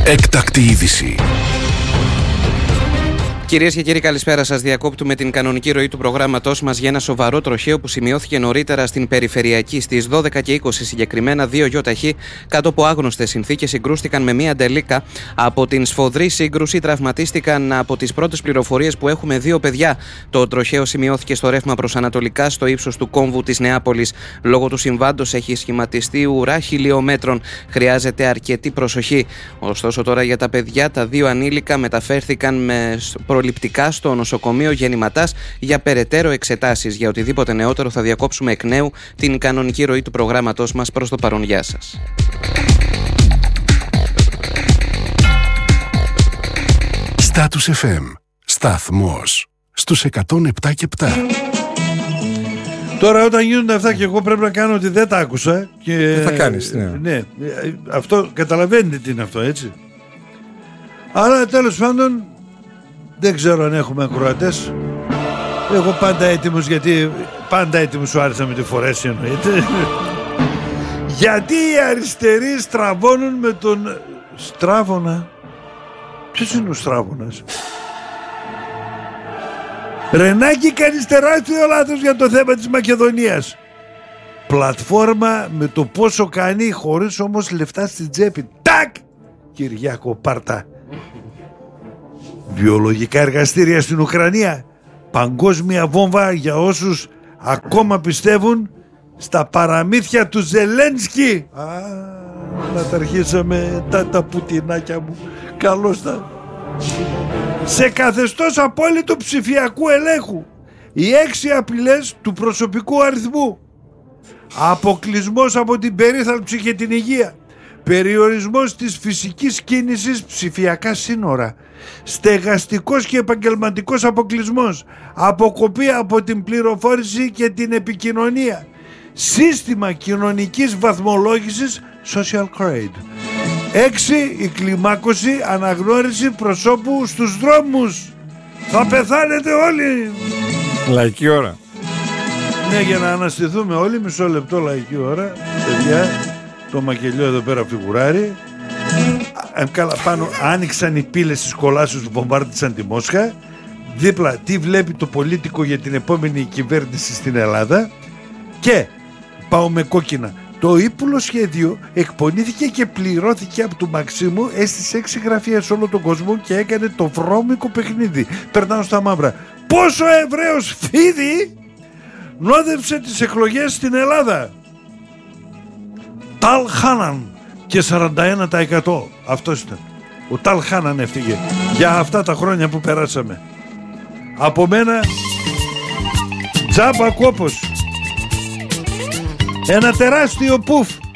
Έκτακτη είδηση. Κυρίες και κύριοι, καλησπέρα σας. Διακόπτουμε την κανονική ροή του προγράμματός μας για ένα σοβαρό τροχαίο που σημειώθηκε νωρίτερα στην περιφερειακή. Στις 12:20 συγκεκριμένα, δύο γιοταχή κάτω από άγνωστες συνθήκες συγκρούστηκαν με μία ντελίκα. Από την σφοδρή σύγκρουση τραυματίστηκαν, από τις πρώτες πληροφορίες που έχουμε, δύο παιδιά. Το τροχαίο σημειώθηκε στο ρεύμα προς ανατολικά, στο ύψος του κόμβου της Νεάπολης. Λόγω του συμβάντος έχει σχηματιστεί ουρά χιλιόμετρων. Χρειάζεται αρκετή προσοχή. Ωστόσο, τώρα για τα παιδιά, τα δύο ανήλικα μεταφέρθηκαν προληπτικά στο νοσοκομείο Γεννηματάς για περαιτέρω εξετάσεις. Για οτιδήποτε νεότερο θα διακόψουμε εκ νέου την κανονική ροή του προγράμματός μας. Προς το παρόν, γεια σας. Status FM. Σταθμός στους 107,7. Τώρα όταν γίνονται αυτά και εγώ πρέπει να κάνω ότι δεν τα άκουσα και... Τι θα κάνεις, ναι, αυτό καταλαβαίνετε τι είναι αυτό, έτσι. Αλλά τέλος πάντων δεν ξέρω αν έχουμε ακροατές. Εγώ πάντα έτοιμος, γιατί πάντα έτοιμος σου άρεσα με τη φορέση, εννοείται. Γιατί οι αριστεροί στραβώνουν με τον Στράβωνα. Ποιος είναι ο Στράβωνας? Ρενάκι, κάνεις τεράστιο λάθος για το θέμα της Μακεδονίας. Πλατφόρμα με το πόσο κάνει, χωρίς όμως λεφτά στην τσέπη. Τάκ! Κυριάκο, πάρτα. Βιολογικά εργαστήρια στην Ουκρανία. Παγκόσμια βόμβα για όσους ακόμα πιστεύουν στα παραμύθια του Ζελένσκι. Να τα αρχίσαμε τα πουτινάκια μου. Καλώς τα. Σε καθεστώς απόλυτου ψηφιακού ελέγχου. Οι 6 απειλές του προσωπικού αριθμού. Αποκλεισμός από την περίθαλψη και την υγεία. Περιορισμός της φυσικής κίνησης, ψηφιακά σύνορα. Στεγαστικός και επαγγελματικός αποκλεισμός. Αποκοπή από την πληροφόρηση και την επικοινωνία. Σύστημα κοινωνικής βαθμολόγησης, social grade. 6. Η κλιμάκωση, αναγνώριση προσώπου στους δρόμους. Θα πεθάνετε όλοι. Λαϊκή ώρα. Ναι, για να αναστηθούμε όλοι, μισό λεπτό λαϊκή ώρα. Παιδιά, το μακελιό εδώ πέρα φιγουράρει. Καλά, πάνω άνοιξαν οι πύλες της κολάσεως που βομβάρτισαν τη Μόσχα. Δίπλα τι βλέπει το πολίτικο για την επόμενη κυβέρνηση στην Ελλάδα. Και πάω με κόκκινα. Το ύπουλο σχέδιο εκπονήθηκε και πληρώθηκε από του Μαξίμου, έστησε 6 γραφεία σε όλο τον κόσμο και έκανε το βρώμικο παιχνίδι. Περνάω στα μαύρα. Πόσο Εβραίος φίδι νόδευσε τις εκλογές στην Ελλάδα? Ταλ Χάναν και 41%. Αυτός ήταν. Ο Ταλ Χάναν έφυγε για αυτά τα χρόνια που περάσαμε. Από μένα τζάμπα κόπος. Ένα τεράστιο πουφ